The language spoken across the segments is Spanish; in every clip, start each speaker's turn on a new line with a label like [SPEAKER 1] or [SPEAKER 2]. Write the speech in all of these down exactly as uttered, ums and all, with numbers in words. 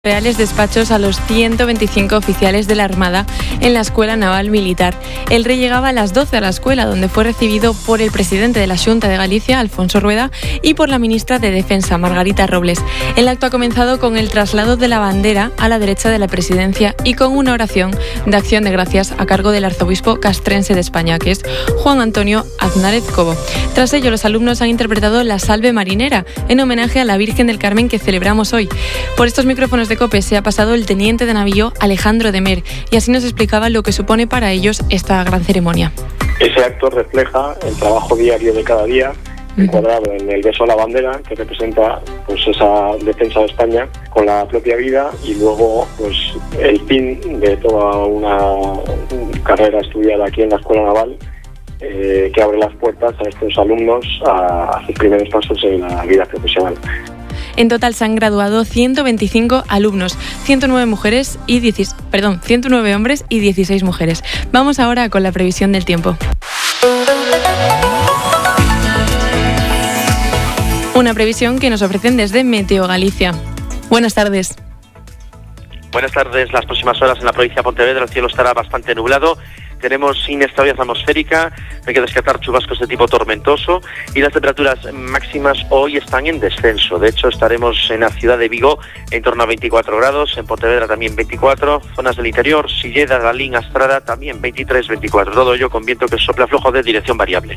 [SPEAKER 1] Reales despachos a los ciento veinticinco oficiales de la Armada en la Escuela Naval Militar. El rey llegaba a las doce a la escuela, donde fue recibido por el presidente de la Xunta de Galicia, Alfonso Rueda, y por la ministra de Defensa, Margarita Robles. El acto ha comenzado con el traslado de la bandera a la derecha de la presidencia y con una oración de acción de gracias a cargo del arzobispo castrense de España, que es Juan Antonio Aznárez Cobo. Tras ello, los alumnos han interpretado la Salve Marinera, en homenaje a la Virgen del Carmen que celebramos hoy. Por estos micrófonos de COPE se ha pasado el teniente de navío Alejandro de Mer, y así nos explicaba lo que supone para ellos esta gran ceremonia.
[SPEAKER 2] Ese acto refleja el trabajo diario de cada día, encuadrado en el beso a la bandera, que representa pues esa defensa de España con la propia vida, y luego pues el fin de toda una carrera estudiada aquí en la Escuela Naval, eh, que abre las puertas a estos alumnos a, a sus primeros pasos en la vida profesional.
[SPEAKER 1] En total se han graduado ciento veinticinco alumnos, ciento nueve mujeres y diez, perdón, ciento nueve hombres y dieciséis mujeres. Vamos ahora con la previsión del tiempo. Una previsión que nos ofrecen desde Meteo Galicia. Buenas tardes.
[SPEAKER 3] Buenas tardes. Las próximas horas en la provincia de Pontevedra el cielo estará bastante nublado. Tenemos inestabilidad atmosférica, hay que descartar chubascos de tipo tormentoso, y las temperaturas máximas hoy están en descenso. De hecho, estaremos en la ciudad de Vigo en torno a veinticuatro grados, en Pontevedra también veinticuatro, zonas del interior, Silleda, Lalín, Astrada también veintitrés, veinticuatro. Todo ello con viento que sopla flojo de dirección variable.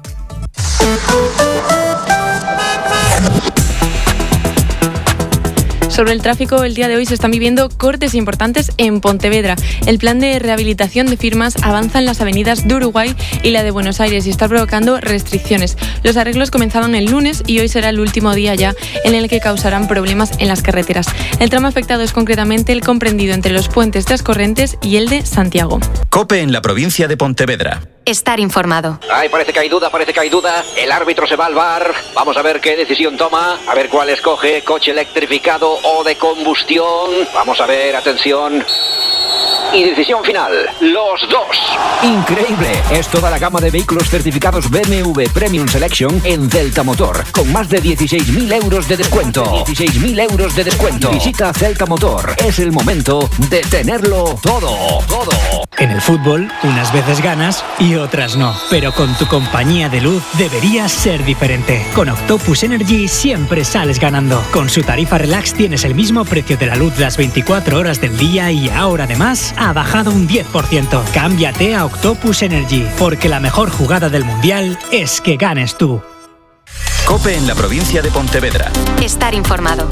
[SPEAKER 1] Sobre el tráfico, el día de hoy se están viviendo cortes importantes en Pontevedra. El plan de rehabilitación de firmas avanza en las avenidas de Uruguay y la de Buenos Aires y está provocando restricciones. Los arreglos comenzaban el lunes y hoy será el último día ya en el que causarán problemas en las carreteras. El tramo afectado es concretamente el comprendido entre los puentes de As Correntes y el de Santiago.
[SPEAKER 4] COPE en la provincia de Pontevedra.
[SPEAKER 5] Estar informado.
[SPEAKER 6] Ay, parece que hay duda, parece que hay duda. El árbitro se va al V A R. Vamos a ver qué decisión toma. A ver cuál escoge, coche electrificado o de combustión. Vamos a ver, atención. Y decisión final, los dos.
[SPEAKER 7] Increíble, es toda la gama de vehículos certificados B M W Premium Selection en Celta Motor, con más de dieciséis mil euros de descuento. dieciséis mil euros de descuento. Visita Celta Motor, es el momento de tenerlo todo, todo.
[SPEAKER 8] En el fútbol, unas veces ganas y otras no, pero con tu compañía de luz deberías ser diferente. Con Octopus Energy siempre sales ganando. Con su tarifa Relax tienes el mismo precio de la luz las veinticuatro horas del día y ahora además ha bajado un diez por ciento. Cámbiate a Octopus Energy, porque la mejor jugada del Mundial es que ganes tú.
[SPEAKER 4] COPE en la provincia de Pontevedra.
[SPEAKER 5] Estar informado.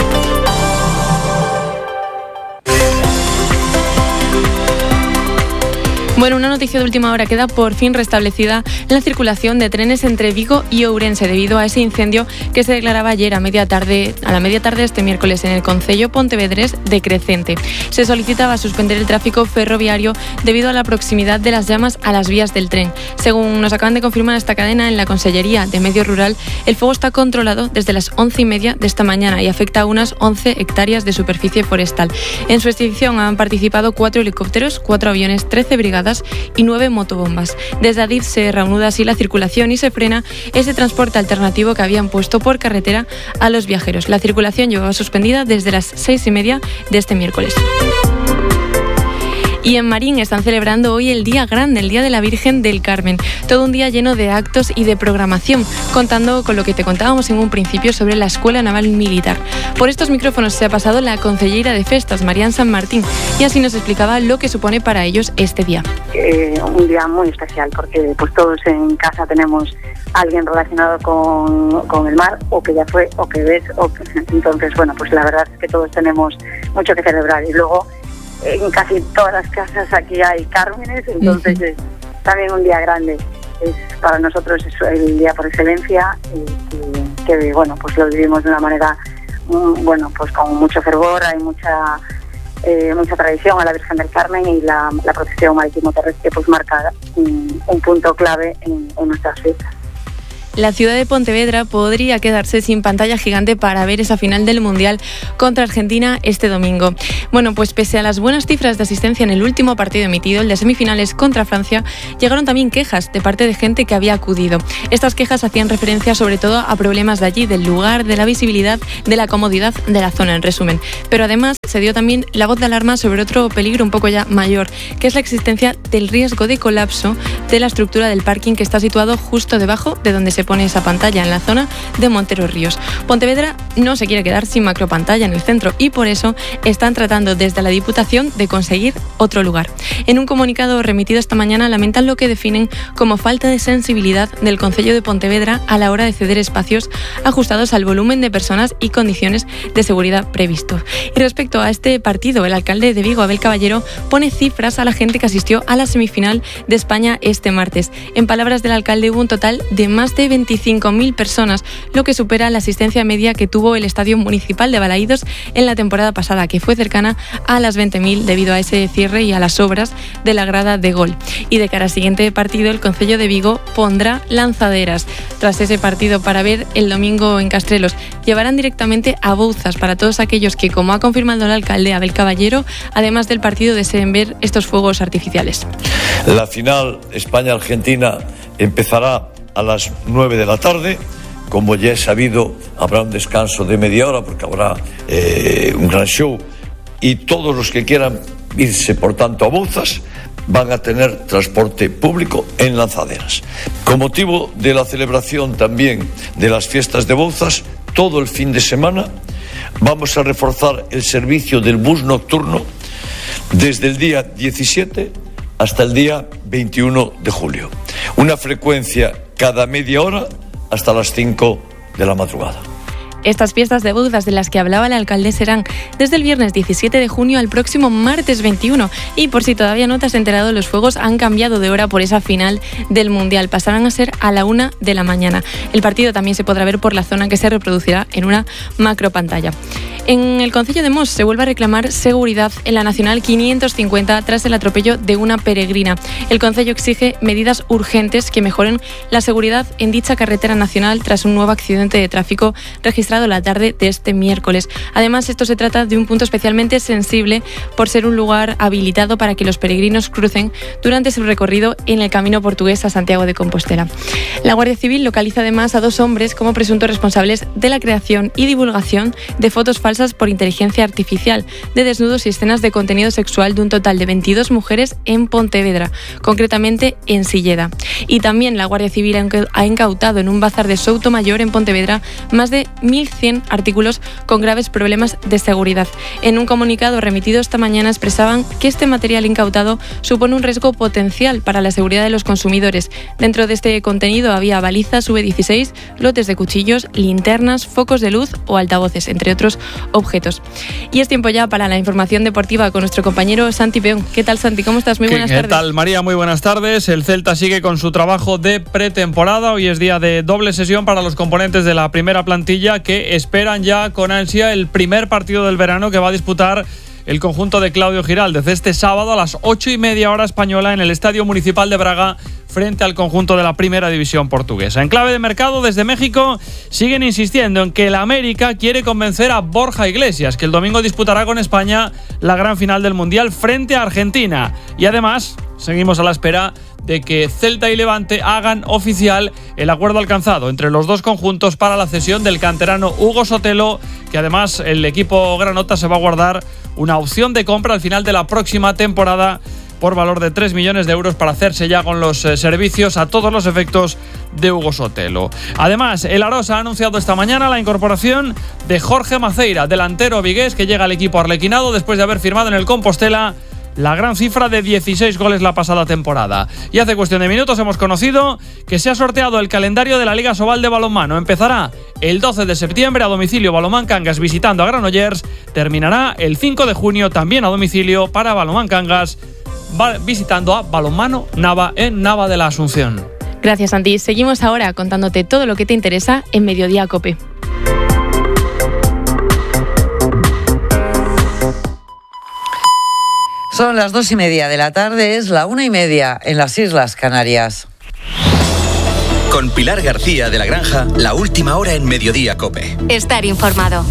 [SPEAKER 1] Bueno, una noticia de última hora: queda por fin restablecida la circulación de trenes entre Vigo y Ourense debido a ese incendio que se declaraba ayer a media tarde, a la media tarde este miércoles en el concello pontevedrés de Crecente. Se solicitaba suspender el tráfico ferroviario debido a la proximidad de las llamas a las vías del tren. Según nos acaban de confirmar esta cadena, en la Consellería de Medio Rural, el fuego está controlado desde las once y media de esta mañana y afecta a unas once hectáreas de superficie forestal. En su extinción han participado cuatro helicópteros, cuatro aviones, trece brigadas y nueve motobombas. Desde Adif se reanuda así la circulación y se frena ese transporte alternativo que habían puesto por carretera a los viajeros. La circulación llevaba suspendida desde las seis y media de este miércoles. Y en Marín están celebrando hoy el Día Grande, el Día de la Virgen del Carmen. Todo un día lleno de actos y de programación, contando con lo que te contábamos en un principio sobre la Escuela Naval Militar. Por estos micrófonos se ha pasado la concellera de Festas, Marian San Martín, y así nos explicaba lo que supone para ellos este día.
[SPEAKER 9] Eh, un día muy especial, porque pues todos en casa tenemos a alguien relacionado con, con el mar, o que ya fue, o que ves, o que... entonces, bueno, pues la verdad es que todos tenemos mucho que celebrar. Y luego, en casi todas las casas aquí hay cármenes, entonces uh-huh. es también un día grande. Es, para nosotros es el día por excelencia, y que, que bueno, pues lo vivimos de una manera, um, bueno, pues con mucho fervor. Hay mucha eh, mucha tradición a la Virgen del Carmen, y la, la protección marítimo terrestre pues marca un, un punto clave en, en nuestras fiestas.
[SPEAKER 1] la ciudad de Pontevedra podría quedarse sin pantalla gigante para ver esa final del Mundial contra Argentina este domingo. Bueno, pues pese a las buenas cifras de asistencia en el último partido emitido, el de semifinales contra Francia, llegaron también quejas de parte de gente que había acudido. Estas quejas hacían referencia sobre todo a problemas de allí, del lugar, de la visibilidad, de la comodidad de la zona, en resumen. Pero además se dio también la voz de alarma sobre otro peligro un poco ya mayor, que es la existencia del riesgo de colapso de la estructura del parking que está situado justo debajo de donde se pone esa pantalla, en la zona de Montero Ríos. Pontevedra no se quiere quedar sin macropantalla en el centro y por eso están tratando desde la Diputación de conseguir otro lugar. En un comunicado remitido esta mañana lamentan lo que definen como falta de sensibilidad del Concello de Pontevedra a la hora de ceder espacios ajustados al volumen de personas y condiciones de seguridad previstos. Y respecto a este partido, el alcalde de Vigo, Abel Caballero, pone cifras a la gente que asistió a la semifinal de España este martes. En palabras del alcalde, hubo un total de más de veinticinco mil personas, lo que supera la asistencia media que tuvo el Estadio Municipal de Balaídos en la temporada pasada, que fue cercana a las veinte mil debido a ese cierre y a las obras de la grada de gol. Y de cara al siguiente partido, el Concello de Vigo pondrá lanzaderas. Tras ese partido para ver el domingo en Castrelos, llevarán directamente a Bouzas para todos aquellos que, como ha confirmado el alcalde Abel Caballero, además del partido deseen ver estos fuegos artificiales.
[SPEAKER 10] La final España-Argentina empezará a las nueve de la tarde. Como ya he sabido, habrá un descanso de media hora porque habrá eh, un gran show y todos los que quieran irse, por tanto, a Bouzas van a tener transporte público en lanzaderas. Con motivo de la celebración también de las fiestas de Bouzas, todo el fin de semana vamos a reforzar el servicio del bus nocturno desde el día diecisiete hasta el día veintiuno de julio. Una frecuencia cada media hora hasta las cinco de la madrugada.
[SPEAKER 1] Estas fiestas de Bouzas de las que hablaba el alcalde serán desde el viernes diecisiete de junio al próximo martes veintiuno. Y por si todavía no te has enterado, los fuegos han cambiado de hora por esa final del Mundial. Pasarán a ser a la una de la mañana. El partido también se podrá ver por la zona que se reproducirá en una macro pantalla. En el Concello de Mos se vuelve a reclamar seguridad en la Nacional quinientos cincuenta tras el atropello de una peregrina. El Concello exige medidas urgentes que mejoren la seguridad en dicha carretera nacional tras un nuevo accidente de tráfico registrado la tarde de este miércoles. Además, esto se trata de un punto especialmente sensible por ser un lugar habilitado para que los peregrinos crucen durante su recorrido en el camino portugués a Santiago de Compostela. La Guardia Civil localiza además a dos hombres como presuntos responsables de la creación y divulgación de fotos falsas por inteligencia artificial de desnudos y escenas de contenido sexual de un total de veintidós mujeres en Pontevedra, concretamente en Silleda. Y también la Guardia Civil ha incautado en un bazar de Soutomayor en Pontevedra más de mil cien artículos con graves problemas de seguridad. En un comunicado remitido esta mañana expresaban que este material incautado supone un riesgo potencial para la seguridad de los consumidores. Dentro de este contenido había balizas V dieciséis, lotes de cuchillos, linternas, focos de luz o altavoces, entre otros objetos. Y es tiempo ya para la información deportiva con nuestro compañero Santi Peón. ¿Qué tal, Santi? ¿Cómo estás? Muy buenas
[SPEAKER 11] ¿Qué,
[SPEAKER 1] tardes.
[SPEAKER 11] ¿Qué tal, María? Muy buenas tardes. El Celta sigue con su trabajo de pretemporada. Hoy es día de doble sesión para los componentes de la primera plantilla que esperan ya con ansia el primer partido del verano que va a disputar el conjunto de Claudio Giraldez este sábado a las ocho y media hora española en el Estadio Municipal de Braga frente al conjunto de la Primera División portuguesa. En clave de mercado, desde México siguen insistiendo en que el América quiere convencer a Borja Iglesias, que el domingo disputará con España la gran final del Mundial frente a Argentina. Y además, seguimos a la espera de que Celta y Levante hagan oficial el acuerdo alcanzado entre los dos conjuntos para la cesión del canterano Hugo Sotelo, que además el equipo granota se va a guardar una opción de compra al final de la próxima temporada por valor de tres millones de euros para hacerse ya con los eh, servicios a todos los efectos de Hugo Sotelo. Además, el Arosa ha anunciado esta mañana la incorporación de Jorge Maceira, delantero vigués que llega al equipo arlequinado después de haber firmado en el Compostela la gran cifra de dieciséis goles la pasada temporada. Y hace cuestión de minutos hemos conocido que se ha sorteado el calendario de la Liga Sobal de balonmano. Empezará el doce de septiembre a domicilio Balonmán Cangas visitando a Granollers. Terminará el cinco de junio también a domicilio para Balonmán Cangas visitando a Balonmano Nava en Nava de la Asunción.
[SPEAKER 1] Gracias, Santi. Seguimos ahora contándote todo lo que te interesa en Mediodía Cope.
[SPEAKER 12] Son las dos y media de la tarde, es la una y media en las Islas Canarias.
[SPEAKER 4] Con Pilar García de la Granja, la última hora en Mediodía COPE.
[SPEAKER 5] Estar informado.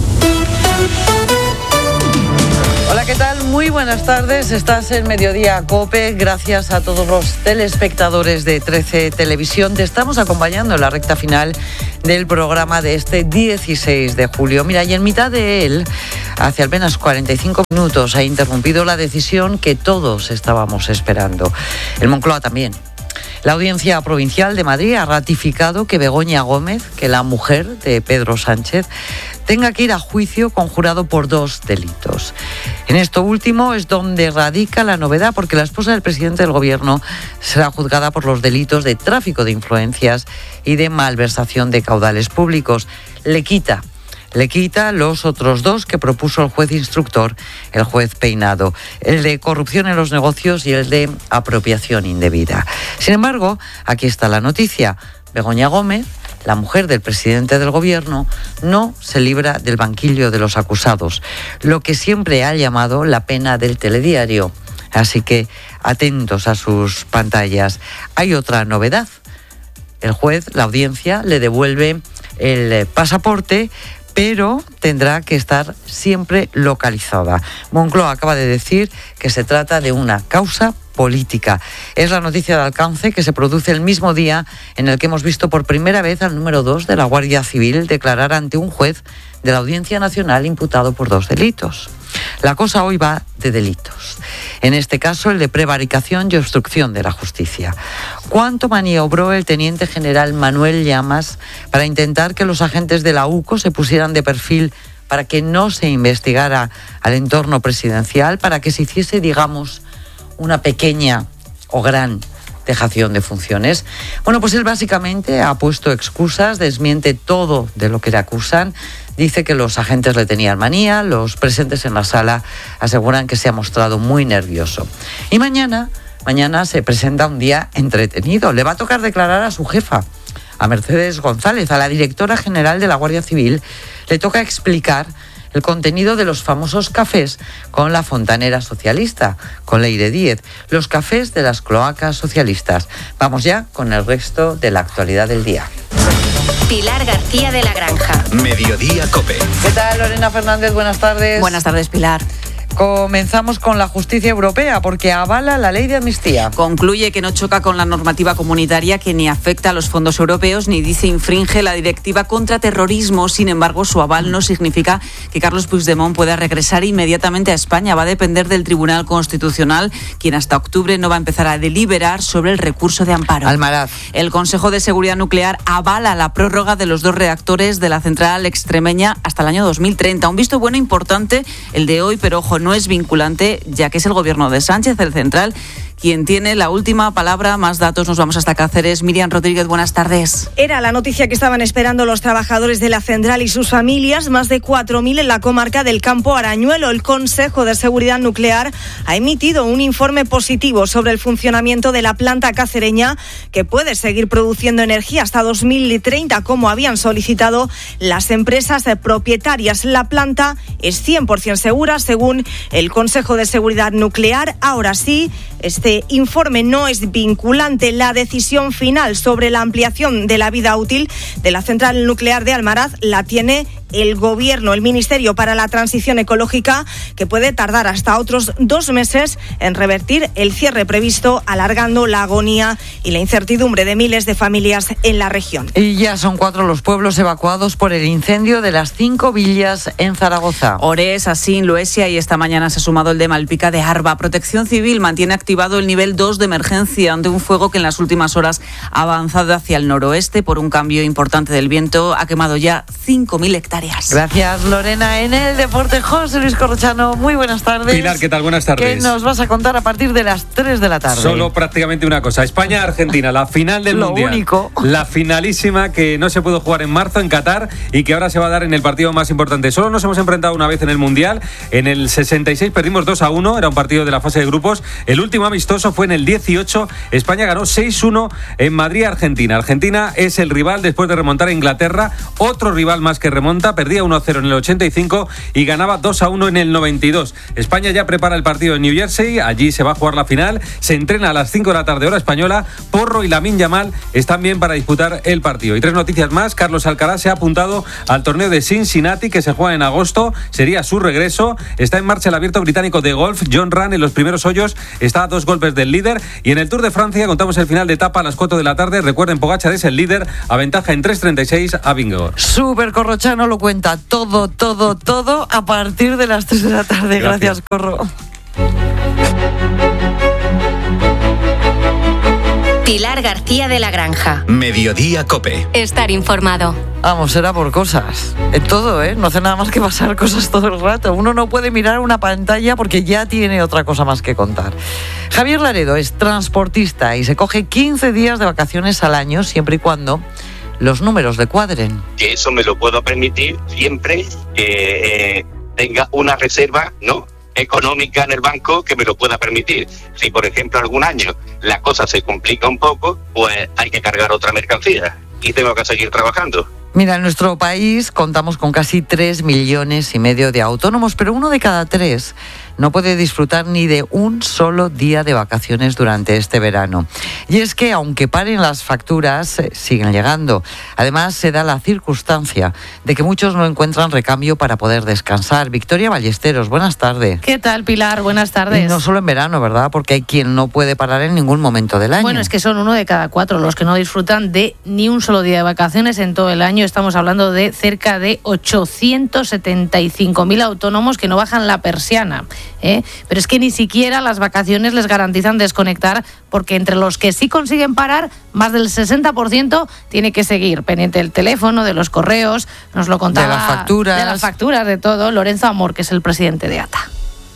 [SPEAKER 12] Hola, ¿qué tal? Muy buenas tardes. Estás en Mediodía COPE. Gracias a todos los telespectadores de trece Televisión. Te estamos acompañando en la recta final del programa de este dieciséis de julio. Mira, y en mitad de él, hace apenas cuarenta y cinco minutos, ha interrumpido la decisión que todos estábamos esperando. El Moncloa también. La Audiencia Provincial de Madrid ha ratificado que Begoña Gómez, que la mujer de Pedro Sánchez, tenga que ir a juicio conjurado por dos delitos. En esto último es donde radica la novedad, porque la esposa del presidente del Gobierno será juzgada por los delitos de tráfico de influencias y de malversación de caudales públicos. Le quita Le quita los otros dos que propuso el juez instructor, el juez Peinado, el de corrupción en los negocios y el de apropiación indebida. Sin embargo, aquí está la noticia. Begoña Gómez, la mujer del presidente del Gobierno, no se libra del banquillo de los acusados, lo que siempre ha llamado la pena del telediario. Así que atentos a sus pantallas. Hay otra novedad. El juez, la audiencia, le devuelve el pasaporte, pero tendrá que estar siempre localizada. Moncloa acaba de decir que se trata de una causa política. Es la noticia de alcance que se produce el mismo día en el que hemos visto por primera vez al número dos de la Guardia Civil declarar ante un juez de la Audiencia Nacional imputado por dos delitos. La cosa hoy va de delitos. En este caso, el de prevaricación y obstrucción de la justicia. ¿Cuánto maniobró el teniente general Manuel Llamas para intentar que los agentes de la U C O se pusieran de perfil para que no se investigara al entorno presidencial, para que se hiciese, digamos, una pequeña o gran dejación de funciones? Bueno, pues él básicamente ha puesto excusas, desmiente todo de lo que le acusan. Dice que los agentes le tenían manía, los presentes en la sala aseguran que se ha mostrado muy nervioso. Y mañana, mañana se presenta un día entretenido. Le va a tocar declarar a su jefa, a Mercedes González, a la directora general de la Guardia Civil. Le toca explicar el contenido de los famosos cafés con la fontanera socialista, con Leire Díez, los cafés de las cloacas socialistas. Vamos ya con el resto de la actualidad del día.
[SPEAKER 5] Pilar García de la Granja.
[SPEAKER 4] Mediodía COPE.
[SPEAKER 12] ¿Qué tal, Lorena Fernández? Buenas tardes.
[SPEAKER 13] Buenas tardes, Pilar.
[SPEAKER 12] Comenzamos con la justicia europea, porque avala la ley de amnistía.
[SPEAKER 13] Concluye que no choca con la normativa comunitaria, que ni afecta a los fondos europeos, ni dice infringe la directiva contra terrorismo. Sin embargo, su aval no significa que Carlos Puigdemont pueda regresar inmediatamente a España. Va a depender del Tribunal Constitucional, quien hasta octubre no va a empezar a deliberar sobre el recurso de amparo.
[SPEAKER 12] Almaraz.
[SPEAKER 13] El Consejo de Seguridad Nuclear avala la prórroga de los dos reactores de la central extremeña hasta el año dos mil treinta. Un visto bueno importante el de hoy, pero ojo, no es vinculante, ya que es el gobierno de Sánchez, el central, quien tiene la última palabra. Más datos, nos vamos hasta Cáceres. Miriam Rodríguez, buenas tardes.
[SPEAKER 14] Era la noticia que estaban esperando los trabajadores de la central y sus familias, más de cuatro mil en la comarca del Campo Arañuelo. El Consejo de Seguridad Nuclear ha emitido un informe positivo sobre el funcionamiento de la planta cacereña, que puede seguir produciendo energía hasta dos mil treinta, como habían solicitado las empresas propietarias. La planta es cien por ciento segura, según el Consejo de Seguridad Nuclear. Ahora sí, este Este informe no es vinculante. La decisión final sobre la ampliación de la vida útil de la central nuclear de Almaraz la tiene el Gobierno, el Ministerio para la Transición Ecológica, que puede tardar hasta otros dos meses en revertir el cierre previsto, alargando la agonía y la incertidumbre de miles de familias en la región.
[SPEAKER 12] Y ya son cuatro los pueblos evacuados por el incendio de las cinco villas en Zaragoza.
[SPEAKER 13] Ores, Asín, Loesia, y esta mañana se ha sumado el de Malpica de Arba. Protección Civil mantiene activado el nivel dos de emergencia ante un fuego que en las últimas horas ha avanzado hacia el noroeste por un cambio importante del viento. Ha quemado ya cinco mil hectáreas.
[SPEAKER 12] Gracias, Lorena. En el deporte, José Luis Corrochano, muy buenas tardes.
[SPEAKER 15] Pilar, ¿qué tal? Buenas tardes.
[SPEAKER 12] ¿Qué nos vas a contar a partir de las tres de la tarde?
[SPEAKER 15] Solo prácticamente una cosa. España-Argentina, la final del
[SPEAKER 12] Lo
[SPEAKER 15] Mundial.
[SPEAKER 12] único.
[SPEAKER 15] La finalísima que no se pudo jugar en marzo en Qatar y que ahora se va a dar en el partido más importante. Solo nos hemos enfrentado una vez en el Mundial. En el sesenta y seis perdimos dos a uno. Era un partido de la fase de grupos. El último amistoso amistoso fue en el dieciocho. España ganó seis uno en Madrid, Argentina. Argentina es el rival después de remontar a Inglaterra. Otro rival más que remonta. Perdía uno a cero en el ochenta y cinco y ganaba dos a uno en el noventa y dos. España ya prepara el partido en New Jersey. Allí se va a jugar la final. Se entrena a las cinco de la tarde hora española. Porro y Lamine Yamal están bien para disputar el partido. Y tres noticias más. Carlos Alcaraz se ha apuntado al torneo de Cincinnati que se juega en agosto. Sería su regreso. Está en marcha el abierto británico de golf. John Ram en los primeros hoyos está a dos golpes del líder. Y en el Tour de Francia contamos el final de etapa a las cuatro de la tarde. Recuerden, Pogačar es el líder, aventaja en tres treinta y seis a Vingegaard.
[SPEAKER 12] Super Corrochano lo cuenta todo, todo, todo a partir de las tres de la tarde. Gracias, Gracias Corro.
[SPEAKER 5] Pilar García de la Granja.
[SPEAKER 4] Mediodía Cope.
[SPEAKER 5] Estar informado.
[SPEAKER 12] Vamos, será por cosas. En todo, ¿eh? No hace nada más que pasar cosas todo el rato. Uno no puede mirar una pantalla porque ya tiene otra cosa más que contar. Javier Laredo es transportista y se coge quince días de vacaciones al año, siempre y cuando los números le cuadren.
[SPEAKER 16] Que eso me lo puedo permitir siempre que eh, tenga una reserva, ¿no?, económica en el banco que me lo pueda permitir. Si, por ejemplo, algún año la cosa se complica un poco, pues hay que cargar otra mercancía y tengo que seguir trabajando.
[SPEAKER 12] Mira, en nuestro país contamos con casi tres millones y medio de autónomos, pero uno de cada tres no puede disfrutar ni de un solo día de vacaciones durante este verano. Y es que, aunque paren las facturas, eh, siguen llegando. Además, se da la circunstancia de que muchos no encuentran recambio para poder descansar. Victoria Ballesteros, buenas tardes.
[SPEAKER 17] ¿Qué tal, Pilar? Buenas tardes.
[SPEAKER 12] Y no solo en verano, ¿verdad? Porque hay quien no puede parar en ningún momento del año.
[SPEAKER 17] Bueno, es que son uno de cada cuatro los que no disfrutan de ni un solo día de vacaciones en todo el año. Estamos hablando de cerca de ochocientos setenta y cinco mil autónomos que no bajan la persiana. ¿Eh? Pero es que ni siquiera las vacaciones les garantizan desconectar, porque entre los que sí consiguen parar, más del sesenta por ciento tiene que seguir pendiente del teléfono, de los correos, nos lo contaba,
[SPEAKER 12] de las facturas,
[SPEAKER 17] de las facturas, de todo, Lorenzo Amor, que es el presidente de A T A.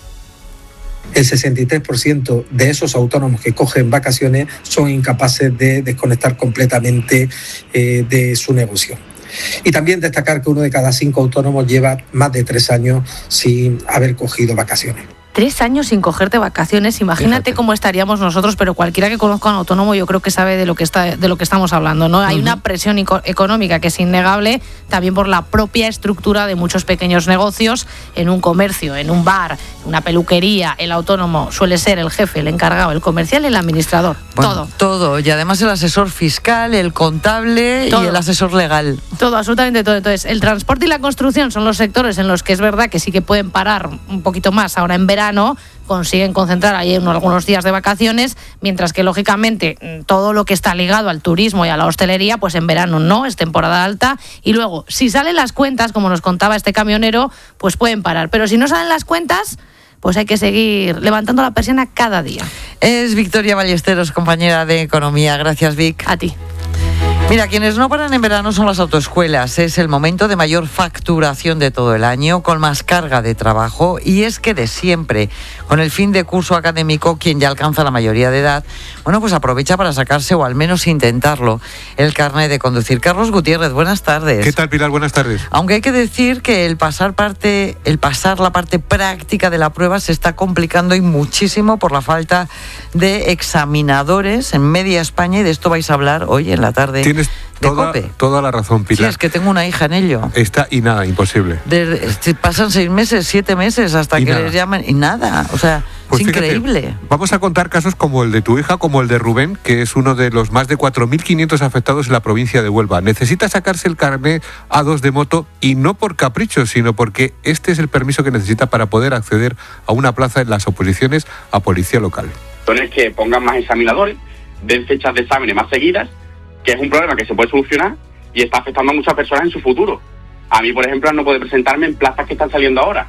[SPEAKER 18] El sesenta y tres por ciento de esos autónomos que cogen vacaciones son incapaces de desconectar completamente eh, de su negocio. Y también destacar que uno de cada cinco autónomos lleva más de tres años sin haber cogido vacaciones.
[SPEAKER 17] Tres años sin cogerte vacaciones, imagínate Fíjate. cómo estaríamos nosotros, pero cualquiera que conozca a un autónomo yo creo que sabe de lo que está de lo que estamos hablando, ¿no? Uh-huh. Hay una presión eco- económica que es innegable, también por la propia estructura de muchos pequeños negocios. En un comercio, en un bar, una peluquería, el autónomo suele ser el jefe, el encargado, el comercial y el administrador.
[SPEAKER 12] Bueno,
[SPEAKER 17] todo.
[SPEAKER 12] Todo, y además el asesor fiscal, el contable todo. Y el asesor legal.
[SPEAKER 17] Todo, absolutamente todo. Entonces, el transporte y la construcción son los sectores en los que es verdad que sí que pueden parar un poquito más ahora en verano. Consiguen concentrar ahí unos, algunos días de vacaciones, mientras que lógicamente todo lo que está ligado al turismo y a la hostelería, pues en verano no, es temporada alta, y luego si salen las cuentas, como nos contaba este camionero, pues pueden parar, pero si no salen las cuentas, pues hay que seguir levantando la persiana cada día.
[SPEAKER 12] Es Victoria Ballesteros, compañera de Economía. Gracias, Vic.
[SPEAKER 17] A ti.
[SPEAKER 12] Mira, quienes no paran en verano son las autoescuelas. Es el momento de mayor facturación de todo el año, con más carga de trabajo, y es que de siempre, con el fin de curso académico, quien ya alcanza la mayoría de edad, bueno, pues aprovecha para sacarse, o al menos intentarlo, el carnet de conducir. Carlos Gutiérrez, buenas tardes.
[SPEAKER 19] ¿Qué tal, Pilar? Buenas tardes.
[SPEAKER 12] Aunque hay que decir que el pasar parte, el pasar la parte práctica de la prueba se está complicando y muchísimo por la falta de examinadores en media España, y de esto vais a hablar hoy en la tarde.
[SPEAKER 19] Tienes toda, toda la razón, Pilar.
[SPEAKER 12] Sí, es que tengo una hija en ello.
[SPEAKER 19] Está y nada, imposible.
[SPEAKER 12] De, pasan seis meses, siete meses hasta y que nada. les llaman y nada, o sea, pues es fíjate, increíble.
[SPEAKER 19] Vamos a contar casos como el de tu hija, como el de Rubén, que es uno de los más de cuatro mil quinientos afectados en la provincia de Huelva. Necesita sacarse el carnet A dos de moto, y no por capricho, sino porque este es el permiso que necesita para poder acceder a una plaza en las oposiciones a policía local.
[SPEAKER 20] Es que pongan más examinadores, den fechas de exámenes más seguidas, que es un problema que se puede solucionar y está afectando a muchas personas en su futuro. A mí, por ejemplo, no puedo presentarme en plazas que están saliendo ahora.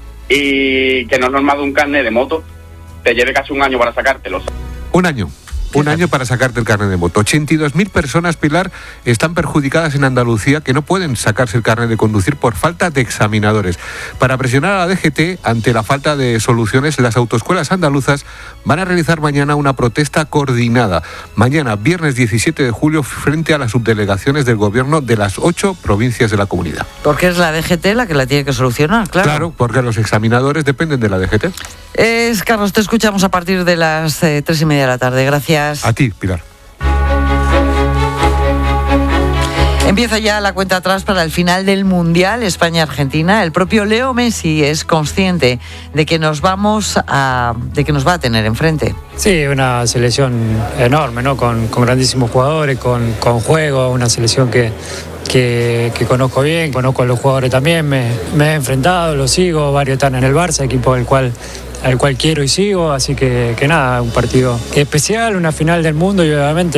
[SPEAKER 20] Y que no es normal de un carnet de moto te lleve casi un año para sacártelo.
[SPEAKER 19] Un año. un año para sacarte el carnet de moto. ochenta y dos mil personas, Pilar, están perjudicadas en Andalucía que no pueden sacarse el carnet de conducir por falta de examinadores. Para presionar a la D G T ante la falta de soluciones, las autoescuelas andaluzas van a realizar mañana una protesta coordinada. Mañana, viernes diecisiete de julio, frente a las subdelegaciones del gobierno de las ocho provincias de la comunidad.
[SPEAKER 12] Porque es la D G T la que la tiene que solucionar, claro.
[SPEAKER 19] Claro, porque los examinadores dependen de la D G T.
[SPEAKER 12] Es, Carlos, te escuchamos a partir de las eh, tres y media de la tarde. Gracias.
[SPEAKER 19] A ti, Pilar.
[SPEAKER 12] Empieza ya la cuenta atrás para el final del Mundial España-Argentina. El propio Leo Messi es consciente de que nos vamos a, de que nos va a tener enfrente.
[SPEAKER 21] Sí, una selección enorme, ¿no? Con, con grandísimos jugadores, con, con juego, una selección que, que, que conozco bien, conozco a los jugadores también, me, me he enfrentado, los sigo, varios están en el Barça, equipo del cual al cual quiero y sigo, así que, que nada, un partido especial, una final del mundo y obviamente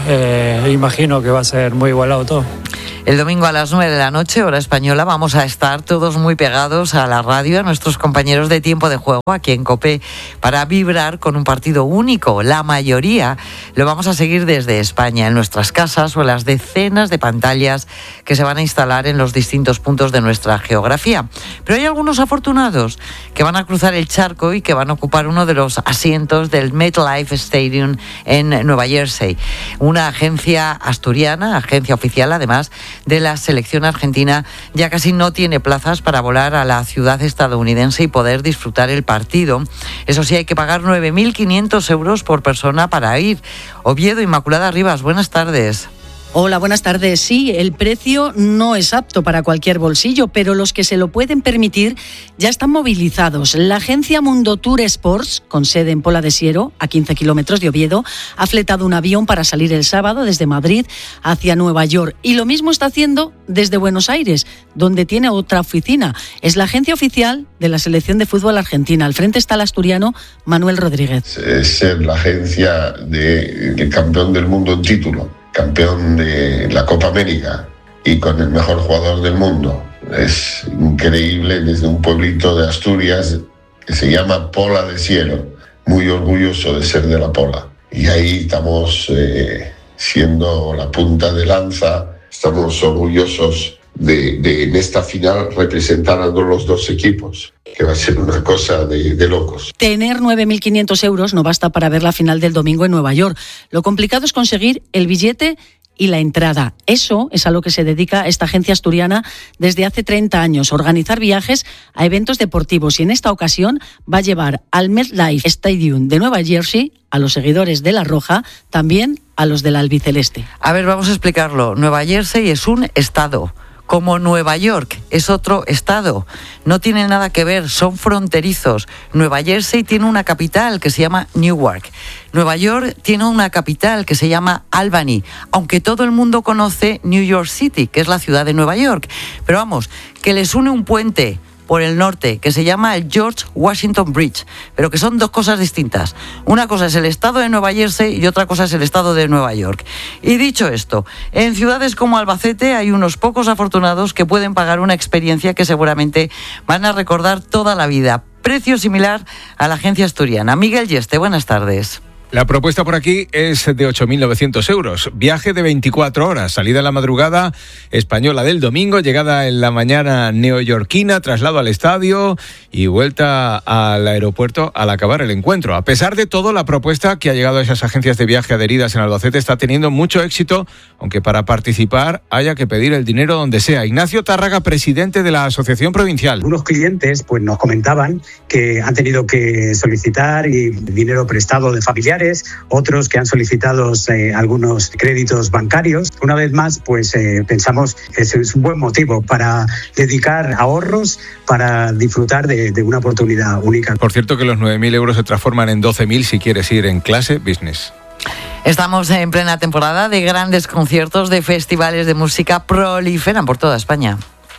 [SPEAKER 21] eh, imagino que va a ser muy igualado todo.
[SPEAKER 12] El domingo a las nueve de la noche, hora española, vamos a estar todos muy pegados a la radio, a nuestros compañeros de Tiempo de Juego aquí en COPE, para vibrar con un partido único. La mayoría lo vamos a seguir desde España, en nuestras casas o en las decenas de pantallas que se van a instalar en los distintos puntos de nuestra geografía. Pero hay algunos afortunados que van a cruzar el charco y que van a ocupar uno de los asientos del MetLife Stadium en Nueva Jersey. Una agencia asturiana, agencia oficial además, de la selección argentina, ya casi no tiene plazas para volar a la ciudad estadounidense y poder disfrutar el partido. Eso sí, hay que pagar nueve mil quinientos euros por persona para ir. Oviedo, Inmaculada Rivas, buenas tardes.
[SPEAKER 22] Hola, buenas tardes. Sí, el precio no es apto para cualquier bolsillo, pero los que se lo pueden permitir ya están movilizados. La agencia Mundo Tour Sports, con sede en Pola de Siero, a quince kilómetros de Oviedo, ha fletado un avión para salir el sábado desde Madrid hacia Nueva York. Y lo mismo está haciendo desde Buenos Aires, donde tiene otra oficina. Es la agencia oficial de la selección de fútbol argentina. Al frente está el asturiano Manuel Rodríguez.
[SPEAKER 23] Es ser la agencia de, de campeón del mundo en título, campeón de la Copa América y con el mejor jugador del mundo. Es increíble, desde un pueblito de Asturias que se llama Pola de Siero, muy orgulloso de ser de la Pola. Y ahí estamos eh, siendo la punta de lanza, estamos orgullosos de, de en esta final representar a los dos equipos, que va a ser una cosa de, de locos.
[SPEAKER 22] Tener nueve mil quinientos euros no basta para ver la final del domingo en Nueva York. Lo complicado es conseguir el billete y la entrada. Eso es a lo que se dedica esta agencia asturiana desde hace treinta años, organizar viajes a eventos deportivos, y en esta ocasión va a llevar al MetLife Stadium de Nueva Jersey a los seguidores de la Roja, también a los del albiceleste.
[SPEAKER 12] A ver, vamos a explicarlo. Nueva Jersey es un estado, como Nueva York es otro estado. No tienen nada que ver, son fronterizos. Nueva Jersey tiene una capital que se llama Newark. Nueva York tiene una capital que se llama Albany, aunque todo el mundo conoce New York City, que es la ciudad de Nueva York. Pero vamos, que les une un puente por el norte, que se llama el George Washington Bridge, pero que son dos cosas distintas. Una cosa es el estado de Nueva Jersey y otra cosa es el estado de Nueva York. Y dicho esto, en ciudades como Albacete hay unos pocos afortunados que pueden pagar una experiencia que seguramente van a recordar toda la vida. Precio similar a la agencia asturiana. Miguel Yeste, buenas tardes.
[SPEAKER 24] La propuesta por aquí es de ocho mil novecientos euros. Viaje de veinticuatro horas, salida en la madrugada española del domingo, llegada en la mañana neoyorquina, traslado al estadio y vuelta al aeropuerto al acabar el encuentro. A pesar de todo, la propuesta que ha llegado a esas agencias de viaje adheridas en Albacete está teniendo mucho éxito, aunque para participar haya que pedir el dinero donde sea. Ignacio Tárraga, presidente de la Asociación Provincial.
[SPEAKER 25] Unos clientes pues nos comentaban que han tenido que solicitar y dinero prestado de familiares, otros que han solicitado eh, algunos créditos bancarios. Una vez más, pues eh, pensamos que ese es un buen motivo para dedicar ahorros, para disfrutar de, de una oportunidad única.
[SPEAKER 24] Por cierto, que los nueve mil euros se transforman en doce mil si quieres ir en clase business.
[SPEAKER 12] Estamos en plena temporada de grandes conciertos, de festivales de música, proliferan por toda España.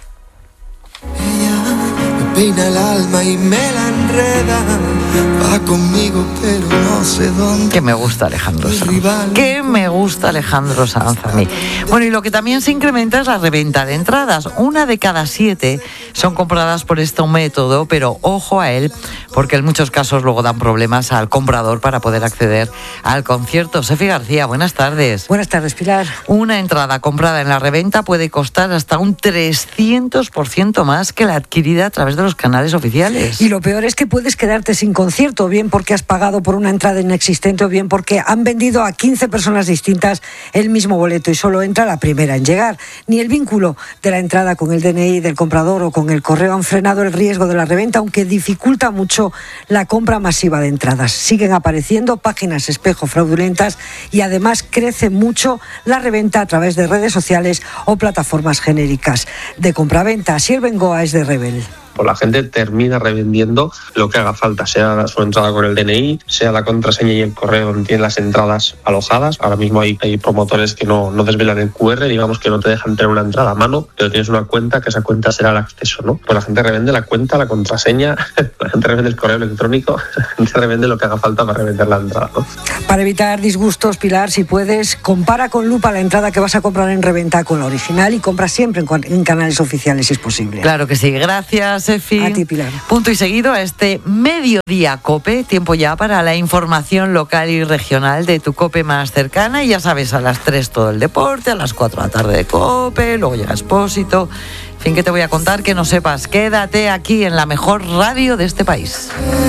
[SPEAKER 26] Peina el alma y me la enreda, va conmigo pero no sé dónde.
[SPEAKER 12] Que me gusta Alejandro Sanz. Que me gusta Alejandro Sanz a mí. Bueno, y lo que también se incrementa es la reventa de entradas. Una de cada siete son compradas por este método, pero ojo a él, porque en muchos casos luego dan problemas al comprador para poder acceder al concierto. Sefi García, buenas tardes.
[SPEAKER 2] Buenas tardes, Pilar.
[SPEAKER 12] Una entrada comprada en la reventa puede costar hasta un trescientos por ciento más que la adquirida a través de los canales oficiales.
[SPEAKER 2] Y lo peor es que puedes quedarte sin concierto, bien porque has pagado por una entrada inexistente o bien porque han vendido a quince personas distintas el mismo boleto y solo entra la primera en llegar. Ni el vínculo de la entrada con el D N I del comprador o con el correo han frenado el riesgo de la reventa, aunque dificulta mucho la compra masiva de entradas. Siguen apareciendo páginas espejo fraudulentas y además crece mucho la reventa a través de redes sociales o plataformas genéricas de compraventa. Asier Bengoa es de Rebel.
[SPEAKER 3] Pues la gente termina revendiendo lo que haga falta, sea su entrada con el D N I, sea la contraseña y el correo donde tienen las entradas alojadas. Ahora mismo hay, hay promotores que no, no desvelan el cu erre, digamos que no te dejan tener una entrada a mano, pero tienes una cuenta, que esa cuenta será el acceso, ¿no? Pues la gente revende la cuenta, la contraseña, la gente revende el correo electrónico, la gente revende lo que haga falta para revender la entrada, ¿no?
[SPEAKER 2] Para evitar disgustos, Pilar, si puedes, compara con lupa la entrada que vas a comprar en reventa con la original y compra siempre en, en canales oficiales si es posible.
[SPEAKER 12] Claro que sí, gracias. Sefi.
[SPEAKER 2] A ti, Pilar.
[SPEAKER 12] Punto y seguido a este Mediodía COPE, tiempo ya para la información local y regional de tu COPE más cercana. Y ya sabes, a las tres todo el deporte, a las cuatro de la tarde de COPE, luego llega Expósito. En fin, ¿qué te voy a contar que no sepas? Quédate aquí en la mejor radio de este país.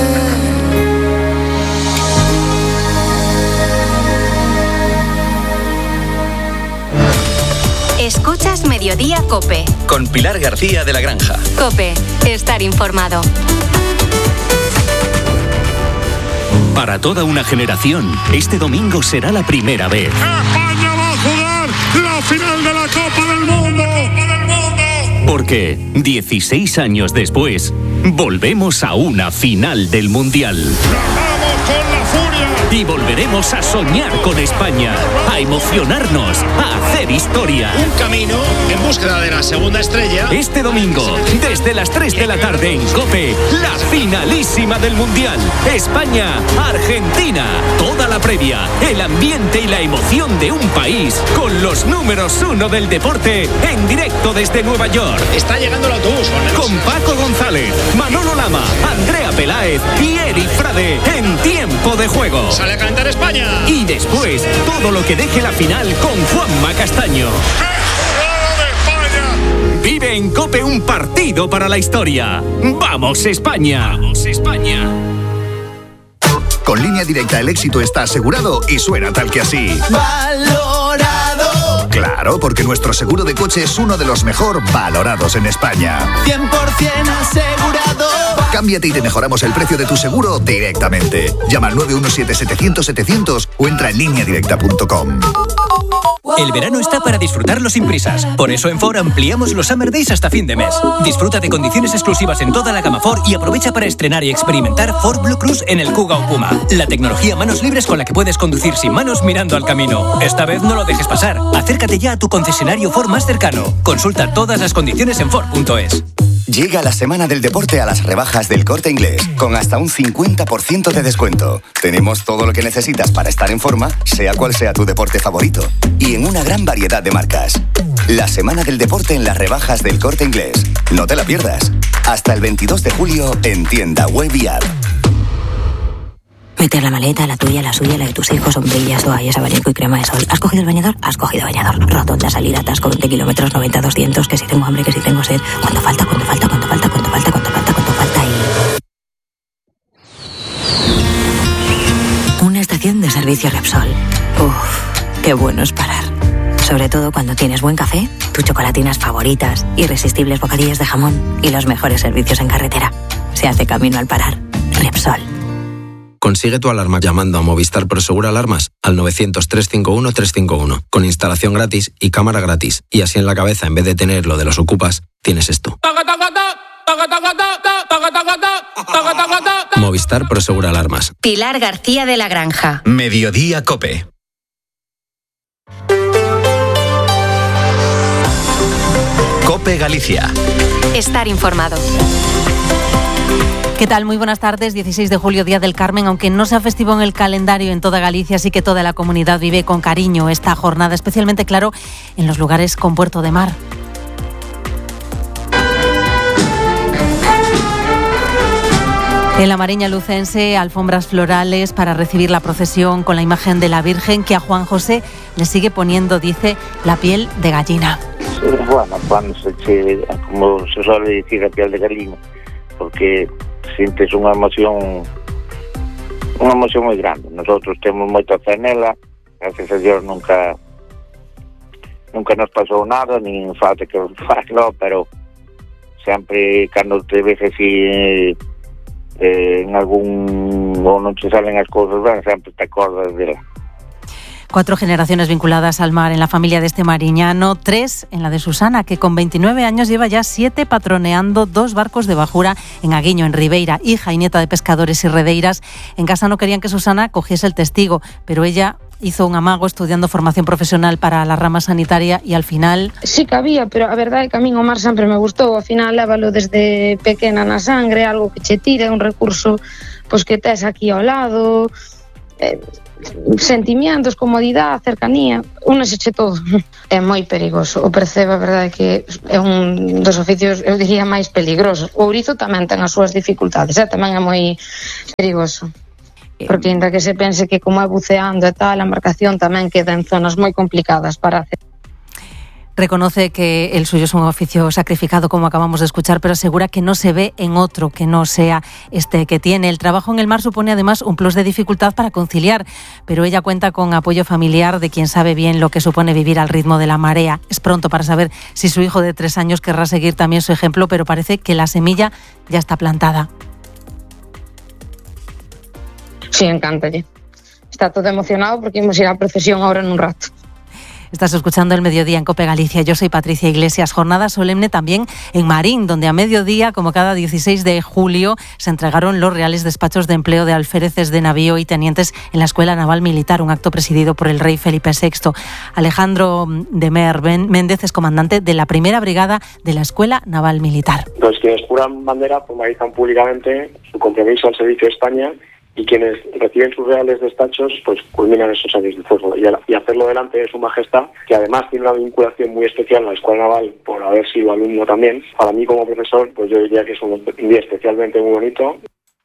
[SPEAKER 5] Escuchas Mediodía COPE.
[SPEAKER 4] Con Pilar García de la Granja.
[SPEAKER 5] COPE, estar informado.
[SPEAKER 6] Para toda una generación, este domingo será la primera vez.
[SPEAKER 7] España va a jugar la final de la Copa del Mundo.
[SPEAKER 6] Porque dieciséis años después, volvemos a una final del Mundial.
[SPEAKER 7] ¡Vamos con la furia!
[SPEAKER 6] Y volveremos a soñar con España, a emocionarnos, a hacer historia.
[SPEAKER 8] Un camino en búsqueda de la segunda estrella.
[SPEAKER 6] Este domingo, desde las tres de la tarde en COPE, la finalísima del Mundial. España-Argentina. Toda la previa, el ambiente y la emoción de un país con los números uno del deporte en directo desde Nueva York.
[SPEAKER 8] Está llegando el autobús,
[SPEAKER 6] con Paco González, Manolo Lama, Andrea Peláez y Eric Frade en tiempo de juego.
[SPEAKER 8] Sale a cantar España.
[SPEAKER 6] Y después, todo lo que deje la final con Juanma Castaño. Vive en COPE un partido para la historia. ¡Vamos, España! ¡Vamos, España!
[SPEAKER 9] Con Línea Directa el éxito está asegurado y suena tal que así.
[SPEAKER 27] ¡Valorado!
[SPEAKER 9] Claro, porque nuestro seguro de coche es uno de los mejor valorados en España.
[SPEAKER 27] cien por ciento asegurado.
[SPEAKER 9] Cámbiate y te mejoramos el precio de tu seguro directamente. Llama al nueve uno siete, setecientos, setecientos o entra en línea directa punto com.
[SPEAKER 28] El verano está para disfrutarlo sin prisas. Por eso en Ford ampliamos los Summer Days hasta fin de mes. Disfruta de condiciones exclusivas en toda la gama Ford y aprovecha para estrenar y experimentar Ford Blue Cruise en el Kuga o Puma. La tecnología manos libres con la que puedes conducir sin manos mirando al camino. Esta vez no lo dejes pasar. Acércate ya a tu concesionario Ford más cercano. Consulta todas las condiciones en Ford punto es.
[SPEAKER 29] Llega la semana del deporte a las rebajas del Corte Inglés, con hasta un cincuenta por ciento de descuento. Tenemos todo lo que necesitas para estar en forma, sea cual sea tu deporte favorito. Y en una gran variedad de marcas. La semana del deporte en las rebajas del Corte Inglés. No te la pierdas. Hasta el veintidós de julio en tienda web y app.
[SPEAKER 30] Meter la maleta, la tuya, la suya, la de tus hijos, sombrillas, toallas, abanico y crema de sol. ¿Has cogido el bañador? Has cogido bañador. Rotonda, salida, atasco, veinte kilómetros, noventa, doscientos, que si tengo hambre, que si tengo sed. ¿Cuánto falta? ¿Cuánto falta? ¿Cuánto falta? ¿Cuánto falta? ¿Cuánto falta? ¿Cuánto falta? Y... Una estación de servicio Repsol. Uff, qué bueno es parar. Sobre todo cuando tienes buen café, tus chocolatinas favoritas, irresistibles bocadillos de jamón y los mejores servicios en carretera. Se hace camino al parar. Repsol.
[SPEAKER 31] Consigue tu alarma llamando a Movistar Prosegur Alarmas al novecientos, trescientos cincuenta y uno, trescientos cincuenta y uno, con instalación gratis y cámara gratis. Y así en la cabeza, en vez de tener lo de los ocupas, tienes esto. Movistar Prosegur Alarmas.
[SPEAKER 5] Pilar García de la Granja.
[SPEAKER 4] Mediodía COPE. COPE Galicia.
[SPEAKER 5] Estar informado.
[SPEAKER 32] ¿Qué tal? Muy buenas tardes. dieciséis de julio, Día del Carmen. Aunque no sea festivo en el calendario en toda Galicia, sí que toda la comunidad vive con cariño esta jornada, especialmente, claro, en los lugares con puerto de mar. En la Mariña lucense, alfombras florales para recibir la procesión con la imagen de la Virgen, que a Juan José le sigue poniendo, dice, la piel de gallina.
[SPEAKER 1] Bueno, cuando se, se, como se suele decir, la piel de gallina, porque sientes unha emoción, unha emoción moi grande. Nosotros temos moita fe nela, gracias a Dios nunca nunca nos pasou nada, nin falta que falo, pero sempre cando te ves así eh, en algún ou non te salen as cousas ben, sempre te acordas dela.
[SPEAKER 32] Cuatro generaciones vinculadas al mar en la familia de este mariñano, tres en la de Susana, que con veintinueve años lleva ya siete patroneando dos barcos de bajura en Aguiño, en Ribeira, hija y nieta de pescadores y redeiras. En casa no querían que Susana cogiese el testigo, pero ella hizo un amago estudiando formación profesional para la rama sanitaria y al final...
[SPEAKER 10] Sí que había, pero a verdade é que a min o mar sempre me gustou. Ao final lévalo desde pequena na sangre, algo que che tira, un recurso pois que tes aquí ao lado, eh, sentimientos, comodidade, cercanía, úneseche todo. É moi perigoso. O percebo, a verdade é que é un dos oficios, eu diría, máis peligrosos. O ourizo tamén ten as súas dificultades, eh? Tamén é moi perigoso. Porque ainda que se pense que como é buceando e tal, a embarcación tamén queda en zonas moi complicadas para hacer.
[SPEAKER 32] Reconoce que el suyo es un oficio sacrificado, como acabamos de escuchar, pero asegura que no se ve en otro que no sea este que tiene. El trabajo en el mar supone además un plus de dificultad para conciliar, pero ella cuenta con apoyo familiar de quien sabe bien lo que supone vivir al ritmo de la marea. Es pronto para saber si su hijo de tres años querrá seguir también su ejemplo, pero parece que la semilla ya está plantada.
[SPEAKER 10] Sí, encántalle. Está todo emocionado porque imos ir á procesión ahora nun rato.
[SPEAKER 32] Estás escuchando El Mediodía en COPE Galicia. Yo soy Patricia Iglesias. Jornada solemne también en Marín, donde a mediodía, como cada dieciséis de julio, se entregaron los reales despachos de empleo de alféreces de navío y tenientes en la Escuela Naval Militar, un acto presidido por el rey Felipe sexto. Alejandro de Mer Méndez es comandante de la primera brigada de la Escuela Naval Militar.
[SPEAKER 11] Los quienes juran bandera formalizan públicamente su compromiso al servicio de España, y quienes reciben sus reales despachos pues culminan esos años de fuego, y, y hacerlo delante de su majestad, que además tiene una vinculación muy especial a la Escuela Naval por haber sido alumno también. Para mí como profesor, pues yo diría que es un día especialmente muy bonito.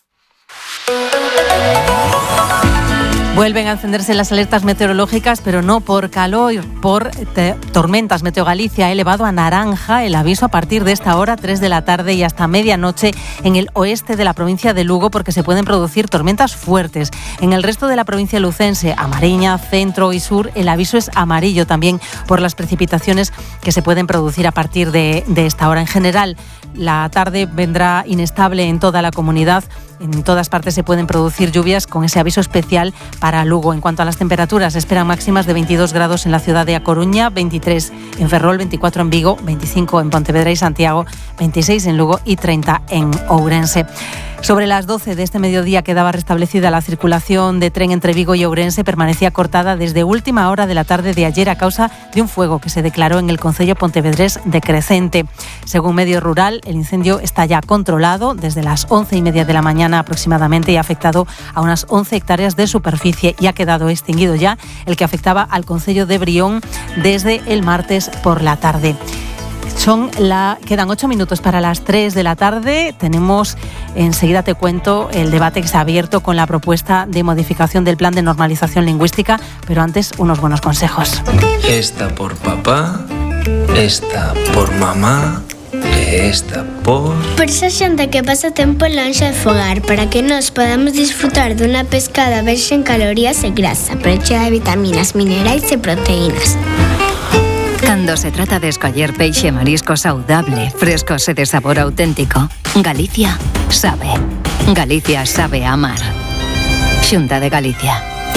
[SPEAKER 32] Vuelven a encenderse las alertas meteorológicas, pero no por calor, por te- tormentas. Meteo Galicia ha elevado a naranja el aviso a partir de esta hora, tres de la tarde y hasta medianoche en el oeste de la provincia de Lugo, porque se pueden producir tormentas fuertes. En el resto de la provincia lucense, a Mariña, centro y sur, el aviso es amarillo también por las precipitaciones que se pueden producir a partir de, de esta hora. En general, la tarde vendrá inestable en toda la comunidad. En todas partes se pueden producir lluvias con ese aviso especial para Lugo. En cuanto a las temperaturas, esperan máximas de veintidós grados en la ciudad de A Coruña, veintitrés en Ferrol, veinticuatro en Vigo, veinticinco en Pontevedra y Santiago, veintiséis en Lugo y treinta en Ourense. Sobre las doce de este mediodía quedaba restablecida la circulación de tren entre Vigo y Ourense. Permanecía cortada desde última hora de la tarde de ayer a causa de un fuego que se declaró en el concello pontevedrés de Crecente. Según Medio Rural, el incendio está ya controlado desde las once y media de la mañana aproximadamente y ha afectado a unas once hectáreas de superficie y ha quedado extinguido ya el que afectaba al concello de Brión desde el martes por la tarde. Son la, quedan ocho minutos para las tres de la tarde. Tenemos, enseguida te cuento, el debate que se ha abierto con la propuesta de modificación del plan de normalización lingüística, pero antes unos buenos consejos.
[SPEAKER 13] Esta por papá, esta por mamá, esta por...
[SPEAKER 14] Por esa xente que pasa tempo lonxe de fogar, para que nos podamos disfrutar dunha pescada baixa en calorías e grasa, pero chea de vitaminas, minerais e proteínas.
[SPEAKER 15] Cando se trata de escoller peixe e marisco saudable, frescos e de sabor auténtico, Galicia sabe. Galicia sabe amar. Xunta de Galicia.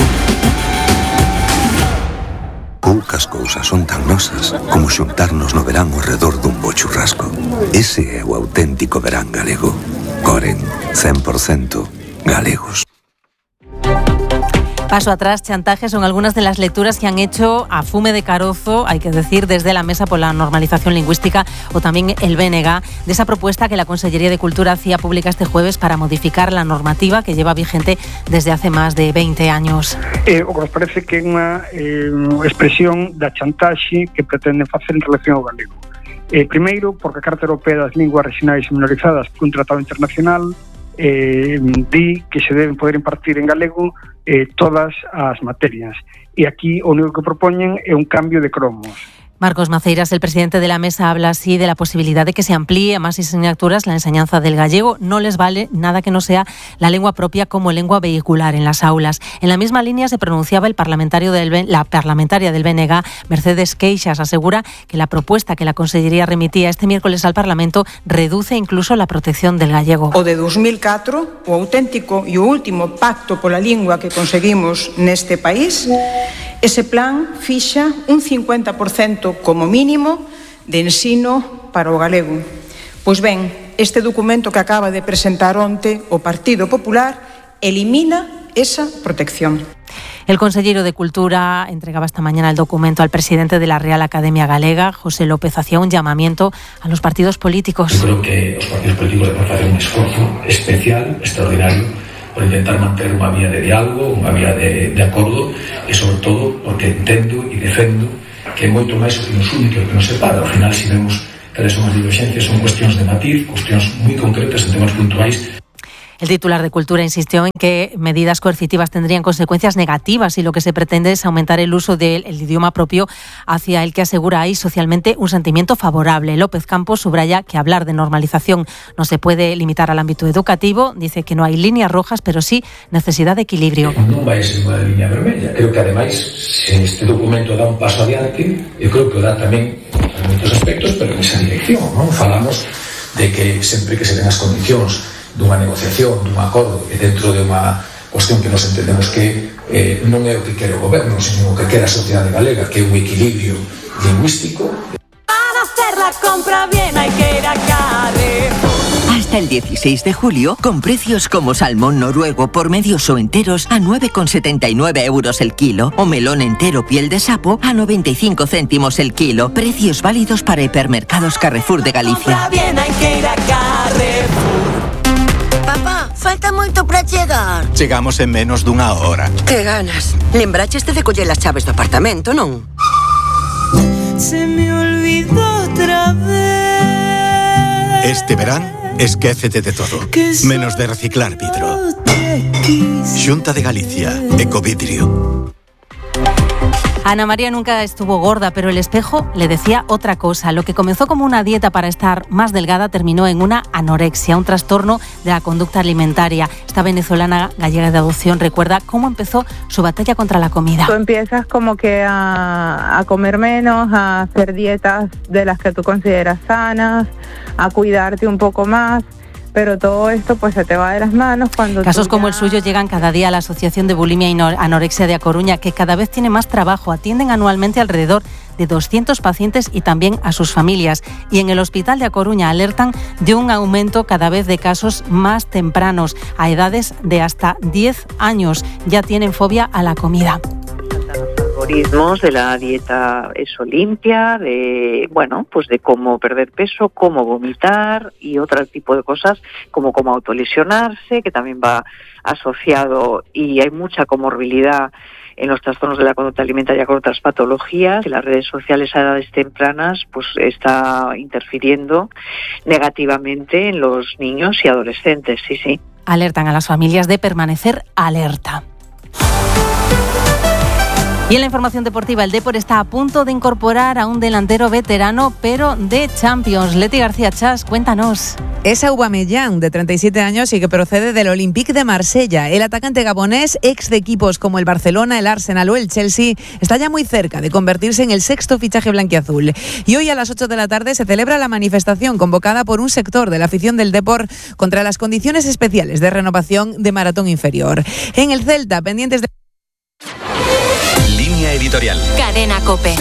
[SPEAKER 16] Poucas cousas son tan nosas como xuntarnos no verán ao redor dun bo churrasco. Ese é o auténtico verán galego. Coren, cen por ciento galegos.
[SPEAKER 32] Paso atrás, chantaje son algunas de las lecturas que han hecho a fume de carozo, hay que decir, desde la Mesa por la Normalización Lingüística o también el B N G, de esa propuesta que la Consellería de Cultura hacía pública este jueves para modificar la normativa que lleva vigente desde hace más de veinte años.
[SPEAKER 17] Eh, o que nos parece que é unha eh, expresión da chantaxe que pretenden facer en relación ao galego. Eh, primeiro, porque a Carta Europea das Linguas Regionais e Minorizadas, un tratado internacional, eh, di que se deben poder impartir en galego eh, todas as materias. E aquí o único que propoñen é un cambio de cromos.
[SPEAKER 32] Marcos Maceiras, el presidente de la mesa, habla así de la posibilidad de que se amplíe a más asignaturas la enseñanza del gallego. No les vale nada que no sea la lengua propia como lengua vehicular en las aulas. En la misma línea se pronunciaba el parlamentario del, la parlamentaria del B N G, Mercedes Queixas. Asegura que la propuesta que la Consellería remitía este miércoles al Parlamento reduce incluso la protección del gallego.
[SPEAKER 2] O de dos mil catro, o auténtico e o último pacto pola lingua que conseguimos neste país, ese plan fixa un cincuenta por cento como mínimo de ensino para o galego. Pois ben, este documento que acaba de presentar onte o Partido Popular elimina esa protección.
[SPEAKER 32] El consellero de Cultura entregaba esta mañana el documento al presidente de la Real Academia Galega. José López hacía un llamamiento a los partidos políticos.
[SPEAKER 3] Yo creo que los partidos políticos deben hacer un esfuerzo especial, extraordinario, por intentar manter unha vía de diálogo, unha vía de, de acordo, e sobre todo porque entendo e defendo que é moito máis o que nos une que o que nos separa. Ao final, se vemos cales son as divergencias, son cuestións de matiz, cuestións moi concretas en temas puntuais.
[SPEAKER 32] El titular de Cultura insistió en que medidas coercitivas tendrían consecuencias negativas y lo que se pretende es aumentar el uso del el idioma propio hacia el que asegura hay socialmente un sentimiento favorable. López Campos subraya que hablar de normalización no se puede limitar al ámbito educativo. Dice que no hay líneas rojas, pero sí necesidad de equilibrio.
[SPEAKER 3] Non vai ser unha línea vermella. Creo que, ademais, se este documento dá un paso adiante, eu creo que o dá tamén en moitos aspectos, pero en esa dirección, non? Falamos de que sempre que se den as condicións dunha negociación, dun acordo e dentro de unha cuestión que nos entendemos que eh, non é o que quere o goberno, sino o que quere a sociedade galega, que é un equilibrio lingüístico.
[SPEAKER 27] Para hacer la compra bien hay que ir a Carrefour.
[SPEAKER 12] Hasta el dieciséis de julio, con precios como salmón noruego por medios o enteros a nueve con setenta y nueve euros el kilo o melón entero piel de sapo a noventa y cinco céntimos el kilo. Precios válidos para hipermercados Carrefour de Galicia.
[SPEAKER 27] Compra bien hay que ir a Carrefour.
[SPEAKER 18] Papá, falta moito para chegar.
[SPEAKER 19] Chegamos en menos dunha hora.
[SPEAKER 18] Que ganas. Lembraches de coller as chaves do apartamento, non?
[SPEAKER 27] Se me olvidó otra vez.
[SPEAKER 19] Este verán, esquécete de todo, menos de reciclar vidro. Xunta de Galicia, Ecovidrio.
[SPEAKER 32] Ana María nunca estuvo gorda, pero el espejo le decía otra cosa. Lo que comenzó como una dieta para estar más delgada terminó en una anorexia, un trastorno de la conducta alimentaria. Esta venezolana gallega de adopción recuerda cómo empezó su batalla contra la comida.
[SPEAKER 20] Tú empiezas como que a, a comer menos, a hacer dietas de las que tú consideras sanas, a cuidarte un poco más. Pero todo esto pues se te va de las manos cuando...
[SPEAKER 32] Casos
[SPEAKER 20] ya...
[SPEAKER 32] como el suyo llegan cada día a la Asociación de Bulimia y Anorexia de A Coruña, que cada vez tiene más trabajo. Atienden anualmente alrededor de doscientos pacientes y también a sus familias. Y en el Hospital de A Coruña alertan de un aumento cada vez de casos más tempranos, a edades de hasta diez años. Ya tienen fobia a la comida.
[SPEAKER 21] Algoritmos de la dieta eso limpia, de bueno, pues de cómo perder peso, cómo vomitar y otro tipo de cosas como cómo autolesionarse, que también va asociado y hay mucha comorbilidad en los trastornos de la conducta alimentaria con otras patologías. Las redes sociales a edades tempranas pues está interfiriendo negativamente en los niños y adolescentes, sí, sí.
[SPEAKER 32] Alertan a las familias de permanecer alerta. Y en la información deportiva, el Depor está a punto de incorporar a un delantero veterano, pero de Champions. Leti García Chas, cuéntanos.
[SPEAKER 22] Es Aubameyang, de treinta y siete años y que procede del Olympique de Marsella. El atacante gabonés, ex de equipos como el Barcelona, el Arsenal o el Chelsea, está ya muy cerca de convertirse en el sexto fichaje blanquiazul. Y hoy a las ocho de la tarde se celebra la manifestación convocada por un sector de la afición del Depor contra las condiciones especiales de renovación de maratón inferior. En el Celta, pendientes de...
[SPEAKER 4] Línea editorial.
[SPEAKER 5] Cadena COPE.